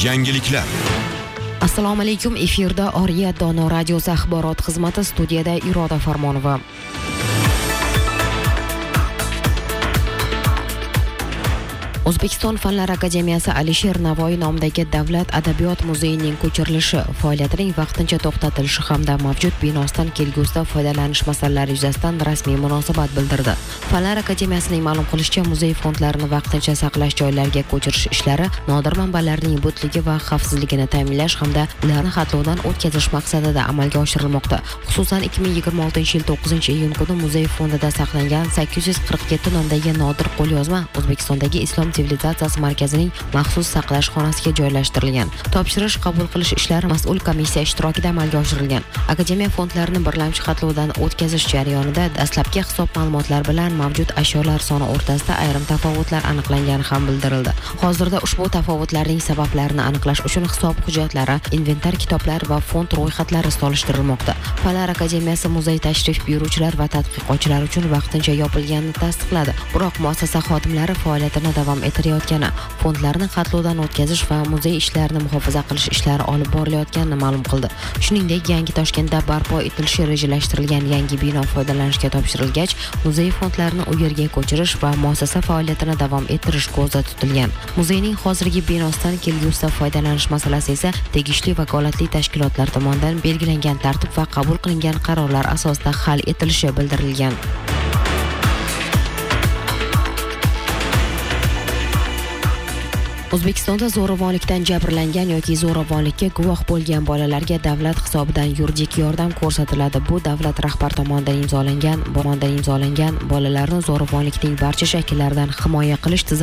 Yangiliklar. Assalomu alaykum, efirda Oriyat Dono radiosi axborot xizmati, studiyada Iroda Farmonova. O'zbekiston Fanlar akademiyasi Alisher Navoiy nomidagi Davlat adabiyot muzeyining ko'chirilishi, faoliyatining vaqtincha to'xtatilishi hamda mavjud binosidan kelgusida foydalanish masalalari yuzasidan rasmiy munosabat bildirdi. Fanlar akademiyasining ma'lum qilishicha, muzey fondlarini vaqtincha saqlash joylariga ko'chirish ishlari nodir manbalarning butligi va xavfsizligini ta'minlash hamda ularni xatlovdan o'tkazish maqsadida amalga oshirilmoqda. Xususan 2026-yil 9-iyun kuni muzey fondida saqlangan 847 nomdagi nodir qo'lyozma O'zbekistondagi Islom sivilizatsiyasi markazining maxsus saqlash xonasiga joylashtirilgan. Topshirish qabul qilish ishlari mas'ul komissiya ishtirokida amalga oshirilgan. Akademiya fondlarini birlamchi xatlovdan o'tkazish jarayonida dastlabki hisob ma'lumotlari bilan mavjud ashyolar soni o'rtasida ayrim tafovutlar aniqlangani ham bildirildi. Hozirda ushbu tafovutlarning sabablarini aniqlash uchun hisob hujjatlari, inventar kitoblari va fond ro'yxatlari solishtirilmoqda. Fanlar akademiyasi muzey tashrif buyuruvchilar va tadqiqotchilar uchun vaqtincha yopilganini tasdiqladi. Biroq muassasa xodimlari faoliyatini davom ettirayotgani, fondlarni xatlovdan o'tkazish va muzey ishlarini muhofaza qilish ishlari olib borilayotganini ma'lum qildi. Shuningdek, yangi Toshkentda barpo etilishi rejalashtirilgan yangi bino foydalanishga topshirilgach, muzey fondlarini u yerga ko'chirish va muassasa faoliyatini davom ettirish ko'zda tutilgan. Muzeyning hozirgi binosidan kelgusida foydalanish masalasi esa tegishli vakolatli tashkilotlar tomonidan belgilangan tartib va qabul qilingan qarorlar asosida hal etilishi bildirilgan. O'zbekistonda zo'ravonlikdan jabrlangan yoki zo'ravonlikka guvoh bo'lgan bolalarga davlat hisobidan yuridik yordam ko'rsatiladi. Bu davlat rahbari tomonidan imzolangan bolalarni zo'ravonlikning barcha shakllaridan himoya qilish tizimi